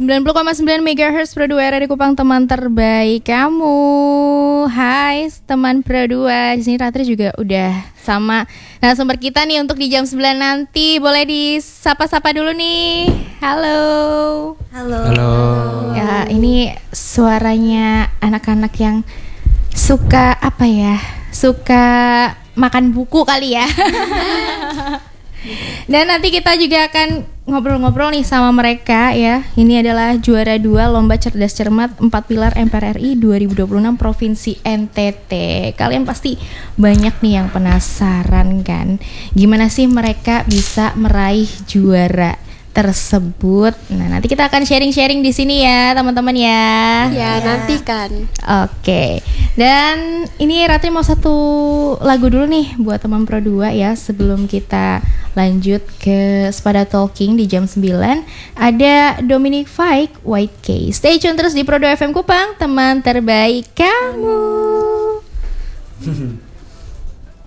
90,9 MHz Pro 2 RRI Kupang, teman terbaik kamu. Hai teman Pro 2. Di sini Ratri juga udah sama narasumber kita nih untuk di jam 9 nanti. Boleh disapa-sapa dulu nih. Halo. Halo. Ya, ini suaranya anak-anak yang suka apa ya? Suka makan buku kali ya. Dan nanti kita juga akan ngobrol-ngobrol nih sama mereka ya. Ini adalah juara 2 Lomba Cerdas Cermat 4 Pilar MPR RI 2026 Provinsi NTT. Kalian pasti banyak nih yang penasaran kan, gimana sih mereka bisa meraih juara tersebut. Nah, nanti kita akan sharing-sharing di sini ya, teman-teman ya. Ya, nantikan. Oke. Dan ini Ratri mau satu lagu dulu nih buat teman Pro 2 ya, sebelum kita lanjut ke Spada Talking di jam 9. Ada Dominic Fike, White Case. Stay tune terus di Pro 2 FM Kupang, teman terbaik kamu.